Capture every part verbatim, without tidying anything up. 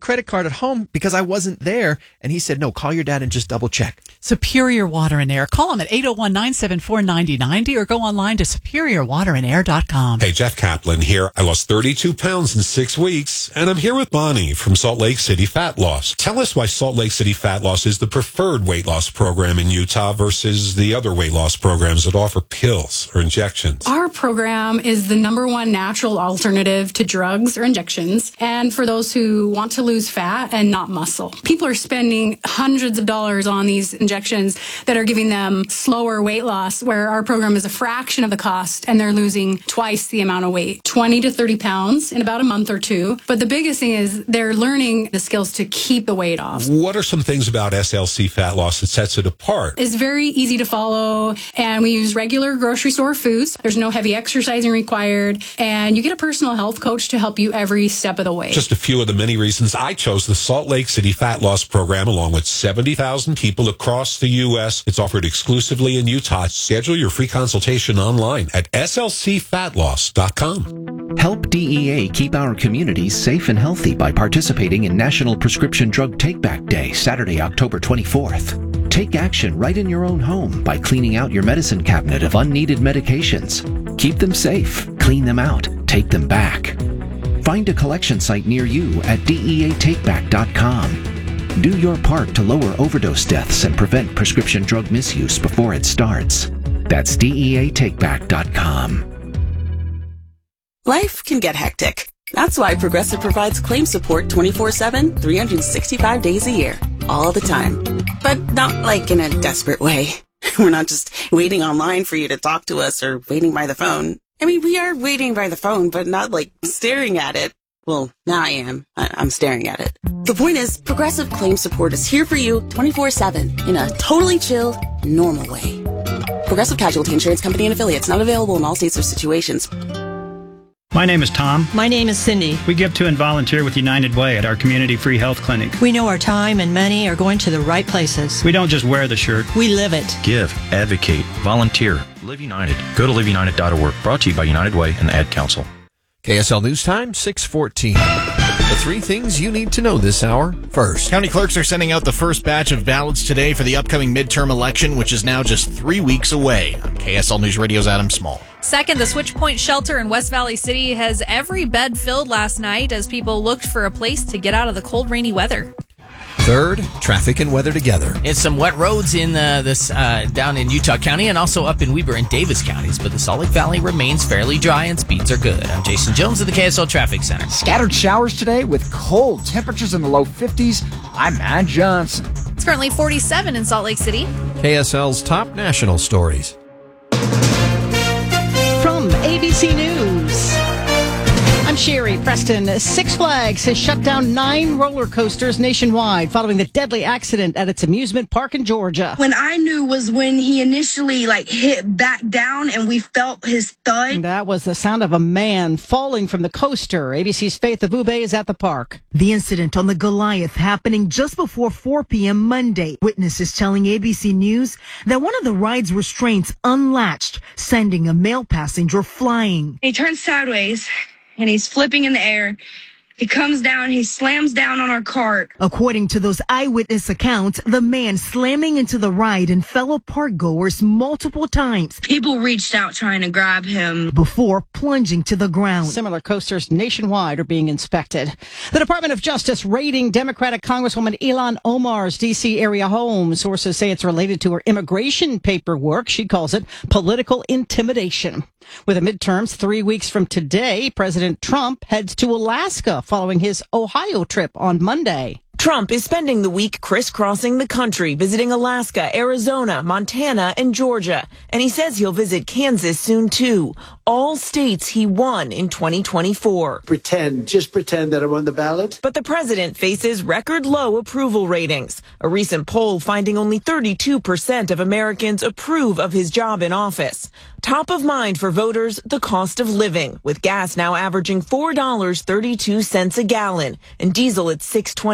credit card at home because I wasn't there. And he said, no, call your dad and just double check. Superior Water and Air. Call them at eight oh one, nine seven four, nine oh nine oh or go online to superior water and air dot com. Hey, Jeff Kaplan here. I lost thirty-two pounds in six weeks, and I'm here with Bonnie from Salt Lake City Fat Loss. Tell us why Salt Lake City Fat Loss is the preferred weight loss program in Utah versus the other weight loss programs that offer pills or injections. Our program is the number one natural alternative to drugs or injections, and for those who want to lose fat and not muscle. People are spending hundreds of dollars on these injections that are giving them slower weight loss, where our program is a fraction of the cost and they're losing twice the amount of weight, twenty to thirty pounds in about a month or two. But the biggest thing is they're learning the skills to keep the weight off. What are some things about S L C Fat Loss that sets it apart? It's very easy to follow, and we use regular grocery store foods. There's no heavy exercising required, and you get a personal health coach to help you every step of the way. Just a few of the many reasons I chose the Salt Lake City Fat Loss program, along with seventy thousand people across the U S. It's offered exclusively in Utah. Schedule your free consultation online at S L C fat loss dot com. Help D E A keep our communities safe and healthy by participating in National Prescription Drug Take-Back Day, Saturday, October twenty-fourth. Take action right in your own home by cleaning out your medicine cabinet of unneeded medications. Keep them safe, clean them out, take them back. Find a collection site near you at D E A take back dot com. Do your part to lower overdose deaths and prevent prescription drug misuse before it starts. That's D E A take back dot com. Life can get hectic. That's why Progressive provides claim support twenty-four seven, three hundred sixty-five days a year, all the time. But not like in a desperate way. We're not just waiting online for you to talk to us or waiting by the phone. I mean, we are waiting by the phone, but not like staring at it. Well, now I am. I- I'm staring at it. The point is, Progressive Claim Support is here for you twenty-four seven in a totally chill, normal way. Progressive Casualty Insurance Company and Affiliates, not available in all states or situations. My name is Tom. My name is Cindy. We give to and volunteer with United Way at our community free health clinic. We know our time and money are going to the right places. We don't just wear the shirt. We live it. Give, advocate, volunteer. Live United. Go to live united dot org. Brought to you by United Way and the Ad Council. K S L News Time, six fourteen. The three things you need to know this hour. First, county clerks are sending out the first batch of ballots today for the upcoming midterm election, which is now just three weeks away. I'm K S L News Radio's Adam Small. Second, the Switch Point shelter in West Valley City has every bed filled last night as people looked for a place to get out of the cold, rainy weather. Third, traffic and weather together. It's some wet roads in uh, this uh, down in Utah County and also up in Weber and Davis counties, but the Salt Lake Valley remains fairly dry and speeds are good. I'm Jason Jones of the K S L Traffic Center. Scattered showers today with cold temperatures in the low fifties. I'm Matt Johnson. It's currently forty-seven in Salt Lake City. K S L's top national stories. From A B C News, I'm Sherry Preston. Six Flags has shut down nine roller coasters nationwide following the deadly accident at its amusement park in Georgia. When I knew was when he initially like hit back down and we felt his thud. And that was the sound of a man falling from the coaster. A B C's Faith Abube is at the park. The incident on the Goliath happening just before four p.m. Monday. Witnesses telling A B C News that one of the ride's restraints unlatched, sending a male passenger flying. He turns sideways and he's flipping in the air. He comes down, he slams down on our cart. According to those eyewitness accounts, the man slamming into the ride and fellow park goers multiple times. People reached out trying to grab him before plunging to the ground. Similar coasters nationwide are being inspected. The Department of Justice raiding Democratic Congresswoman Ilhan Omar's D C area home. Sources say it's related to her immigration paperwork. She calls it political intimidation. With the midterms three weeks from today, President Trump heads to Alaska following his Ohio trip on Monday. Trump is spending the week crisscrossing the country, visiting Alaska, Arizona, Montana, and Georgia. And he says he'll visit Kansas soon, too. All states he won in twenty twenty-four. Pretend, just pretend that I'm on the ballot. But the president faces record low approval ratings. A recent poll finding only thirty-two percent of Americans approve of his job in office. Top of mind for voters, the cost of living, with gas now averaging four dollars and thirty-two cents a gallon and diesel at six dollars and twenty-three cents.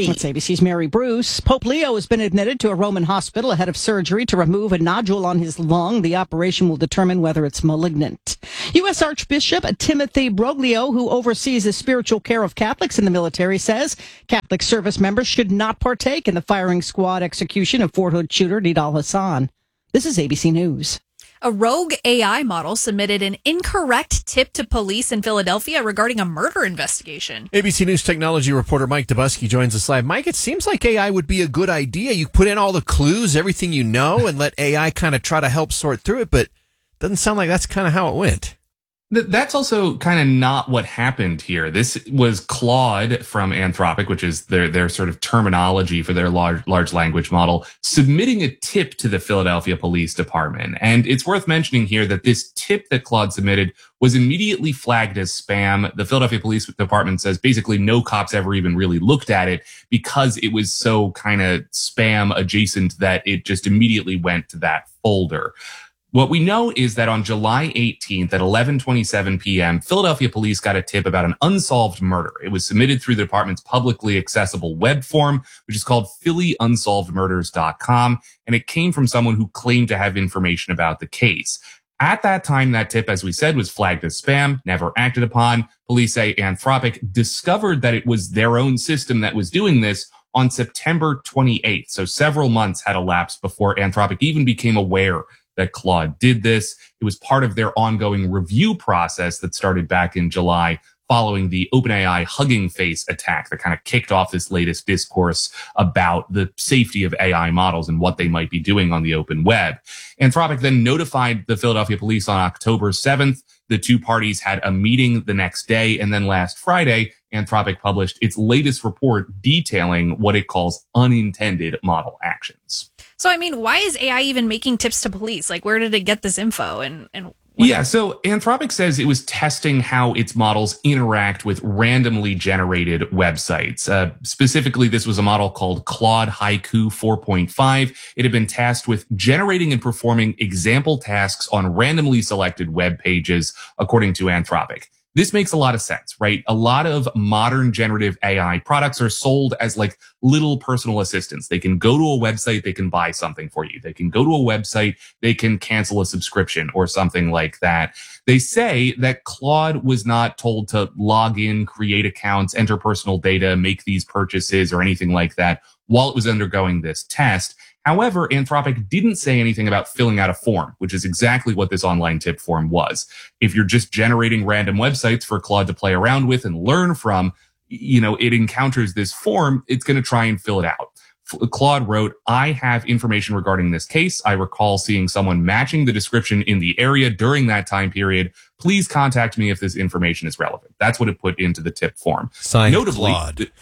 three. That's A B C's Mary Bruce. Pope Leo has been admitted to a Roman hospital ahead of surgery to remove a nodule on his lung. The operation will determine whether it's malignant. U S Archbishop Timothy Broglio, who oversees the spiritual care of Catholics in the military, says Catholic service members should not partake in the firing squad execution of Fort Hood shooter Nidal Hassan. This is A B C News. A rogue A I model submitted an incorrect tip to police in Philadelphia regarding a murder investigation. A B C News technology reporter Mike Dubusky joins us live. Mike, it seems like A I would be a good idea. You put in all the clues, everything you know, and let A I kind of try to help sort through it, but it doesn't sound like that's kind of how it went. That's also kind of not what happened here. This was Claude from Anthropic, which is their their sort of terminology for their large large language model, submitting a tip to the Philadelphia Police Department. And it's worth mentioning here that this tip that Claude submitted was immediately flagged as spam. The Philadelphia Police Department says basically no cops ever even really looked at it because it was so kind of spam adjacent that it just immediately went to that folder. What we know is that on July eighteenth at eleven twenty-seven p.m., Philadelphia police got a tip about an unsolved murder. It was submitted through the department's publicly accessible web form, which is called Philly Unsolved Murders dot com, and it came from someone who claimed to have information about the case. At that time, that tip, as we said, was flagged as spam, never acted upon. Police say Anthropic discovered that it was their own system that was doing this on September twenty-eighth. So several months had elapsed before Anthropic even became aware that Claude did this. It was part of their ongoing review process that started back in July following the OpenAI Hugging Face attack that kind of kicked off this latest discourse about the safety of A I models and what they might be doing on the open web. Anthropic then notified the Philadelphia police on October seventh. The two parties had a meeting the next day, and then last Friday, Anthropic published its latest report detailing what it calls unintended model actions. So, I mean, why is A I even making tips to police? Like, where did it get this info? And, and Yeah, so Anthropic says it was testing how its models interact with randomly generated websites. Uh, specifically, this was a model called Claude Haiku four point five. It had been tasked with generating and performing example tasks on randomly selected web pages, according to Anthropic. This makes a lot of sense, right? A lot of modern generative A I products are sold as like little personal assistants. They can go to a website, they can buy something for you. They can go to a website, they can cancel a subscription or something like that. They say that Claude was not told to log in, create accounts, enter personal data, make these purchases or anything like that while it was undergoing this test. However, Anthropic didn't say anything about filling out a form, which is exactly what this online tip form was. If you're just generating random websites for Claude to play around with and learn from, you know, it encounters this form, it's going to try and fill it out. Claude wrote, I have information regarding this case. I recall seeing someone matching the description in the area during that time period. Please contact me if this information is relevant. That's what it put into the tip form. Signed Notably, Claude. The,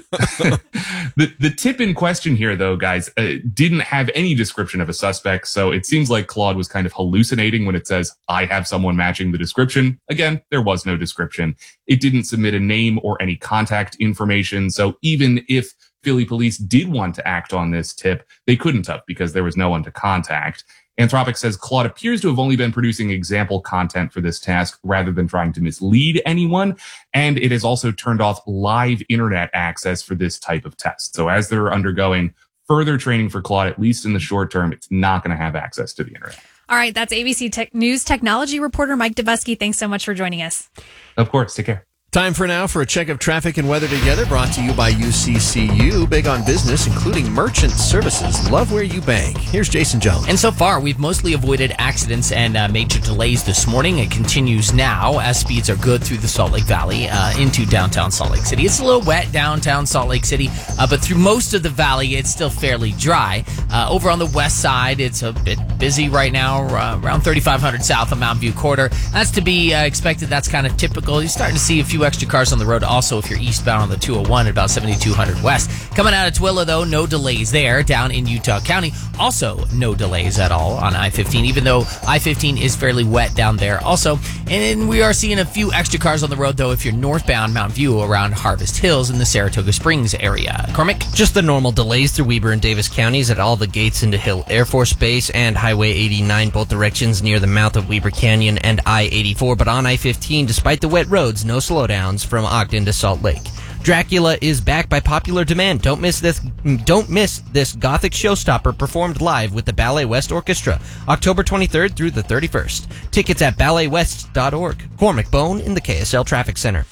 the, the tip in question here, though, guys, uh, didn't have any description of a suspect, so it seems like Claude was kind of hallucinating when it says, I have someone matching the description. Again, there was no description. It didn't submit a name or any contact information, so even if Philly police did want to act on this tip, they couldn't have because there was no one to contact. Anthropic says Claude appears to have only been producing example content for this task rather than trying to mislead anyone. And it has also turned off live internet access for this type of test. So as they're undergoing further training for Claude, at least in the short term, it's not going to have access to the internet. All right, that's A B C Tech News technology reporter Mike Dubusky. Thanks so much for joining us. Of course. Take care. Time for now for a check of traffic and weather together, brought to you by U C C U, big on business, including merchant services. Love where you bank. Here's Jason Jones. And so far, we've mostly avoided accidents and uh, major delays this morning. It continues now as speeds are good through the Salt Lake Valley uh, into downtown Salt Lake City. It's a little wet downtown Salt Lake City, uh, but through most of the valley, it's still fairly dry. Uh, over on the west side, it's a bit busy right now, uh, around thirty-five hundred south of Mountain View Corridor. That's to be uh, expected. That's kind of typical. You're starting to see a few extra cars on the road also if you're eastbound on the two oh one at about seventy-two hundred west. Coming out of Tooele, though, no delays there. Down in Utah County, also no delays at all on I fifteen, even though I fifteen is fairly wet down there also. And we are seeing a few extra cars on the road, though, if you're northbound Mountain View around Harvest Hills in the Saratoga Springs area. Cormac? Just the normal delays through Weber and Davis counties at all the gates into Hill Air Force Base and Highway eighty-nine, both directions near the mouth of Weber Canyon and I eighty-four. But on I fifteen, despite the wet roads, no slowdowns from Ogden to Salt Lake. Dracula is back by popular demand. Don't miss this. Don't miss this Gothic showstopper performed live with the Ballet West Orchestra, October twenty-third through the thirty-first. Tickets at ballet west dot org. Cormac Bone in the K S L Traffic Center.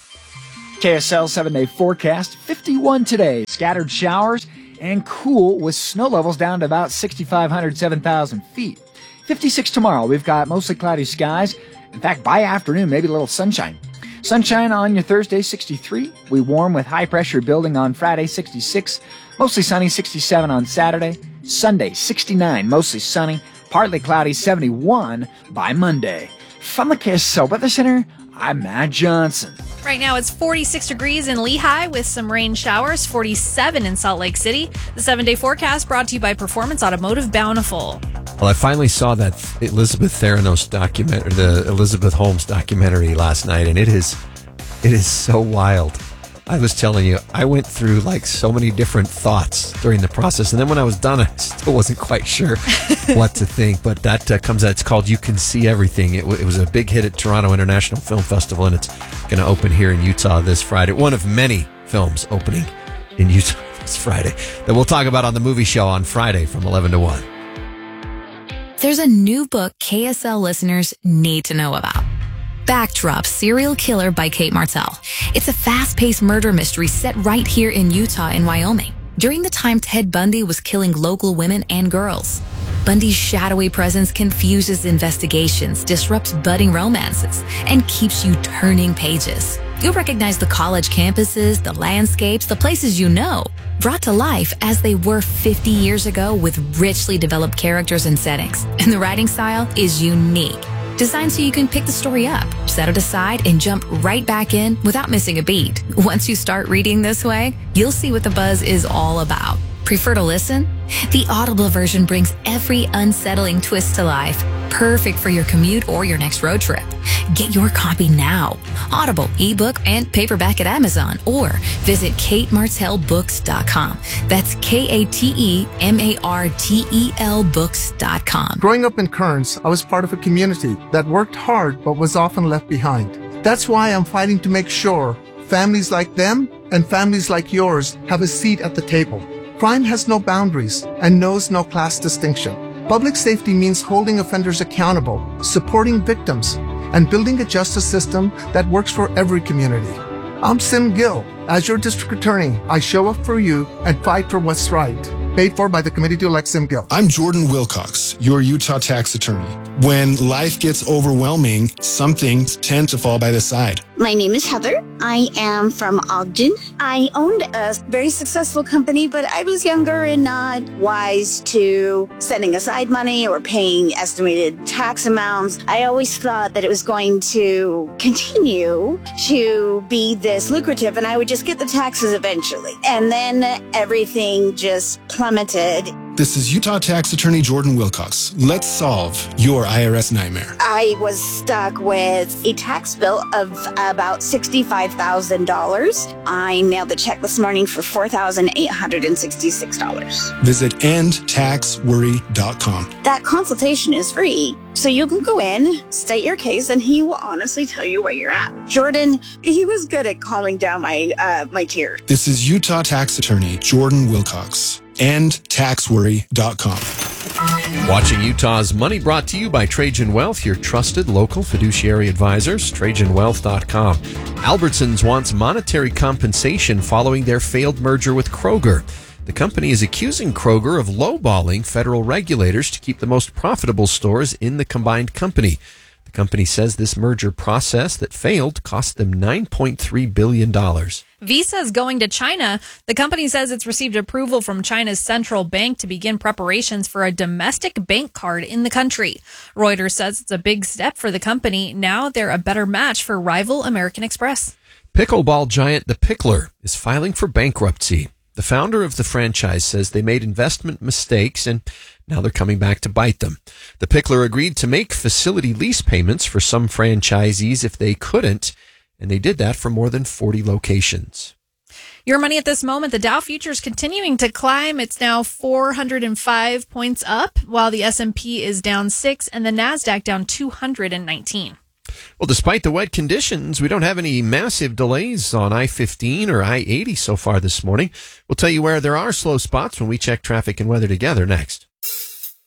K S L seven-day forecast, fifty-one today. Scattered showers and cool with snow levels down to about six thousand five hundred, seven thousand feet. fifty-six tomorrow. We've got mostly cloudy skies. In fact, by afternoon, maybe a little sunshine. Sunshine on your Thursday, sixty-three. We warm with high pressure building on Friday, sixty-six. Mostly sunny, sixty-seven on Saturday. Sunday, sixty-nine, mostly sunny. Partly cloudy, seventy-one by Monday. From the K S L Weather Center, I'm Matt Johnson. Right now it's forty-six degrees in Lehigh with some rain showers, forty-seven in Salt Lake City. The seven-day forecast brought to you by Performance Automotive Bountiful. Well, I finally saw that Elizabeth Theranos document, or the Elizabeth Holmes documentary last night, and it is, it is so wild. I was telling you, I went through like so many different thoughts during the process, and then when I was done, I still wasn't quite sure what to think. But that uh, comes out. It's called "You Can See Everything." It, w- it was a big hit at Toronto International Film Festival, and it's going to open here in Utah this Friday. One of many films opening in Utah this Friday that we'll talk about on the movie show on Friday from eleven to one. There's a new book K S L listeners need to know about. Backdrop: Serial Killer by Kate Martell. It's a fast-paced murder mystery set right here in Utah and Wyoming, during the time Ted Bundy was killing local women and girls. Bundy's shadowy presence confuses investigations, disrupts budding romances, and keeps you turning pages. You'll recognize the college campuses, the landscapes, the places you know, brought to life as they were fifty years ago with richly developed characters and settings. And the writing style is unique. Designed so you can pick the story up, set it aside, and jump right back in without missing a beat. Once you start reading this way, you'll see what the buzz is all about. Prefer to listen? The Audible version brings every unsettling twist to life. Perfect for your commute or your next road trip. Get your copy now. Audible, ebook, and paperback at Amazon, or visit kate martell books dot com. That's K A T E M A R T E L books dot com. Growing up in Kearns, I was part of a community that worked hard but was often left behind. That's why I'm fighting to make sure families like them and families like yours have a seat at the table. Crime has no boundaries and knows no class distinction. Public safety means holding offenders accountable, supporting victims, and building a justice system that works for every community. I'm Sim Gill. As your district attorney, I show up for you and fight for what's right. Paid for by the committee to elect Sim Gill. I'm Jordan Wilcox, your Utah tax attorney. When life gets overwhelming, some things tend to fall by the side. My name is Heather. I am from Ogden. I owned a very successful company, but I was younger and not wise to setting aside money or paying estimated tax amounts. I always thought that it was going to continue to be this lucrative and I would just get the taxes eventually. And then everything just plummeted. This is Utah tax attorney Jordan Wilcox. Let's solve your I R S nightmare. I was stuck with a tax bill of about sixty-five thousand dollars. I mailed the check this morning for four thousand eight hundred sixty-six dollars. Visit end tax worry dot com. That consultation is free, so you can go in, state your case, and he will honestly tell you where you're at. Jordan, he was good at calming down my uh, my tears. This is Utah tax attorney Jordan Wilcox. end tax worry dot com. Watching Utah's Money, brought to you by Trajan Wealth, your trusted local fiduciary advisors, trajan wealth dot com. Albertsons wants monetary compensation following their failed merger with Kroger. The company is accusing Kroger of lowballing federal regulators to keep the most profitable stores in the combined company. The company says this merger process that failed cost them nine point three billion dollars. Visa is going to China. The company says it's received approval from China's central bank to begin preparations for a domestic bank card in the country. Reuters says it's a big step for the company. Now they're a better match for rival American Express. Pickleball giant The Pickler is filing for bankruptcy. The founder of the franchise says they made investment mistakes and now they're coming back to bite them. The Pickler agreed to make facility lease payments for some franchisees if they couldn't, and they did that for more than forty locations. Your money at this moment, the Dow futures continuing to climb. It's now four hundred five points up, while the S and P is down six and the NASDAQ down two hundred nineteen. Well, despite the wet conditions, we don't have any massive delays on I fifteen or I eighty so far this morning. We'll tell you where there are slow spots when we check traffic and weather together next.